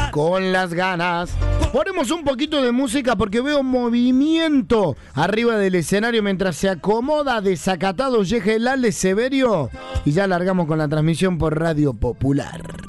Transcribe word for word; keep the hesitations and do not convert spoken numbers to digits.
con las ganas. Ponemos un poquito de música porque veo movimiento arriba del escenario mientras se acomoda desacatado Yegelale Severio. Y ya largamos con la transmisión por Radio Popular.